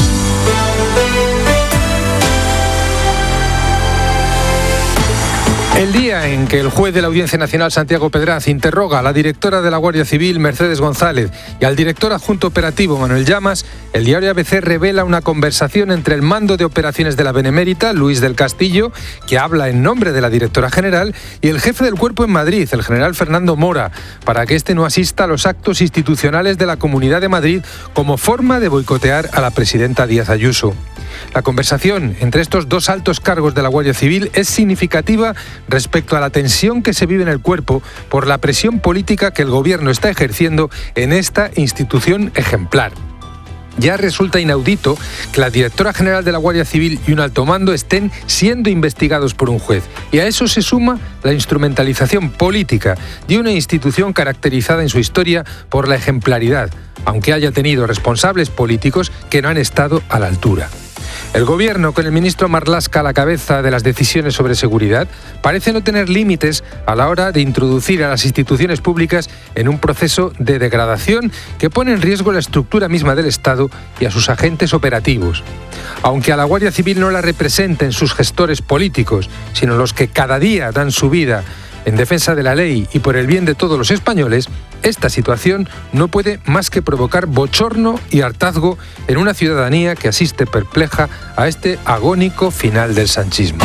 [SPEAKER 23] El día en que el juez de la Audiencia Nacional, Santiago Pedraz, interroga a la directora de la Guardia Civil, Mercedes González, y al director adjunto operativo, Manuel Llamas, el diario A B C revela una conversación entre el mando de operaciones de la Benemérita, Luis del Castillo, que habla en nombre de la directora general, y el jefe del cuerpo en Madrid, el general Fernando Mora, para que éste no asista a los actos institucionales de la Comunidad de Madrid como forma de boicotear a la presidenta Díaz Ayuso. La conversación entre estos dos altos cargos de la Guardia Civil es significativa respecto a la tensión que se vive en el cuerpo por la presión política que el gobierno está ejerciendo en esta institución ejemplar. Ya resulta inaudito que la directora general de la Guardia Civil y un alto mando estén siendo investigados por un juez. Y a eso se suma la instrumentalización política de una institución caracterizada en su historia por la ejemplaridad, aunque haya tenido responsables políticos que no han estado a la altura. El gobierno, con el ministro Marlaska a la cabeza de las decisiones sobre seguridad, parece no tener límites a la hora de introducir a las instituciones públicas en un proceso de degradación que pone en riesgo la estructura misma del Estado y a sus agentes operativos. Aunque a la Guardia Civil no la representen sus gestores políticos, sino los que cada día dan su vida en defensa de la ley y por el bien de todos los españoles, esta situación no puede más que provocar bochorno y hartazgo en una ciudadanía que asiste perpleja a este agónico final del sanchismo.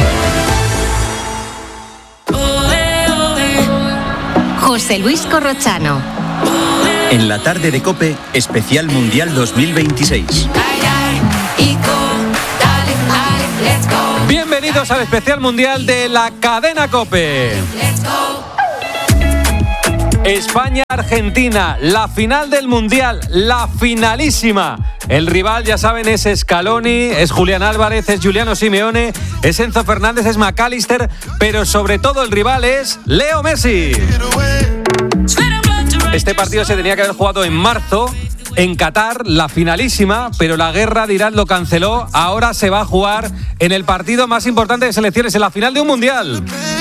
[SPEAKER 5] José Luis Corrochano.
[SPEAKER 4] En la tarde de COPE, especial Mundial dos mil veintiséis.
[SPEAKER 1] Bienvenidos al especial mundial de la cadena COPE. España-Argentina, la final del mundial, la finalísima. El rival, ya saben, es Scaloni, es Julián Álvarez, es Giuliano Simeone, es Enzo Fernández, es McAllister, pero sobre todo el rival es Leo Messi. Este partido se tenía que haber jugado en marzo en Qatar, la finalísima, pero la guerra de Irán lo canceló. Ahora se va a jugar en el partido más importante de selecciones, en la final de un mundial.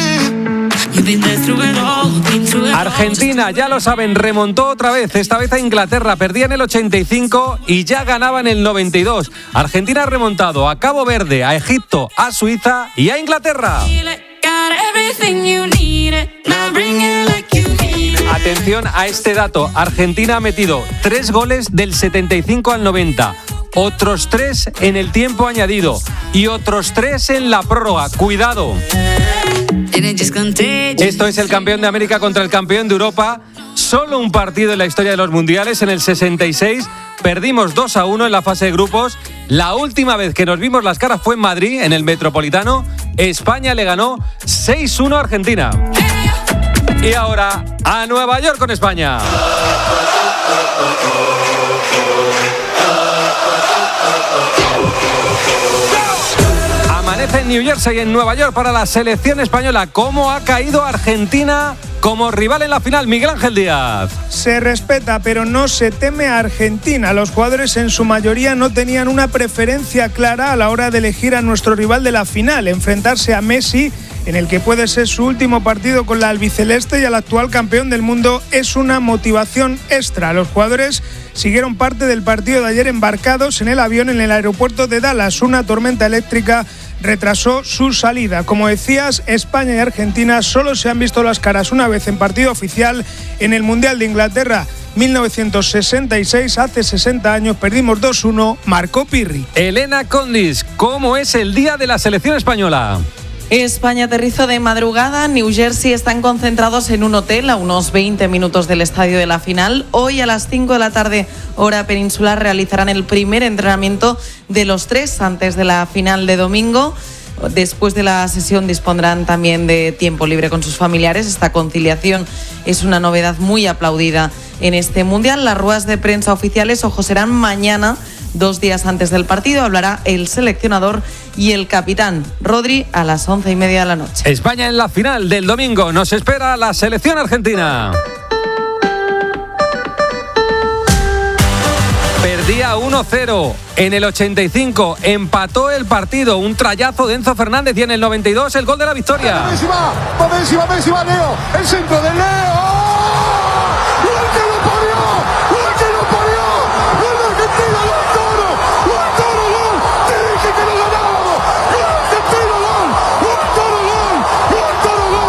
[SPEAKER 1] Argentina, ya lo saben, remontó otra vez, esta vez a Inglaterra, perdía en el ochenta y cinco y ya ganaba en el noventa y dos. Argentina ha remontado a Cabo Verde, a Egipto, a Suiza y a Inglaterra. Atención a este dato, Argentina ha metido tres goles del setenta y cinco al noventa, otros tres en el tiempo añadido y otros tres en la prórroga. Cuidado. Esto es el campeón de América contra el campeón de Europa. Solo un partido en la historia de los mundiales. En el sesenta y seis perdimos dos a uno en la fase de grupos. La última vez que nos vimos las caras fue en Madrid, en el Metropolitano. España le ganó seis uno a Argentina. Y ahora a Nueva York con España. Amanece en New Jersey, en Nueva York, para la selección española. ¿Cómo ha caído Argentina como rival en la final? Miguel Ángel Díaz.
[SPEAKER 6] Se respeta, pero no se teme a Argentina. Los jugadores en su mayoría no tenían una preferencia clara a la hora de elegir a nuestro rival de la final. Enfrentarse a Messi, en el que puede ser su último partido con la albiceleste, y al actual campeón del mundo, es una motivación extra. Los jugadores siguieron parte del partido de ayer embarcados en el avión en el aeropuerto de Dallas. Una tormenta eléctrica retrasó su salida. Como decías, España y Argentina solo se han visto las caras una vez en partido oficial en el Mundial de Inglaterra mil novecientos sesenta y seis, hace sesenta años, perdimos dos uno, marcó Pirri.
[SPEAKER 1] Elena Condis, ¿cómo es el día de la selección española?
[SPEAKER 7] España aterrizó de madrugada. New Jersey están concentrados en un hotel a unos veinte minutos del estadio de la final. Hoy a las cinco de la tarde, hora peninsular, realizarán el primer entrenamiento de los tres antes de la final de domingo. Después de la sesión dispondrán también de tiempo libre con sus familiares. Esta conciliación es una novedad muy aplaudida en este mundial. Las ruedas de prensa oficiales, ojo, serán mañana, dos días antes del partido. Hablará el seleccionador y el capitán Rodri a las once y media de la noche.
[SPEAKER 1] España en la final del domingo. Nos espera la selección argentina. Perdía uno cero en el ochenta y cinco, empató el partido, un trayazo de Enzo Fernández, y en el noventa y dos el gol de la victoria.
[SPEAKER 8] Messi va, va Messi, va Messi, va Leo, el centro de Leo.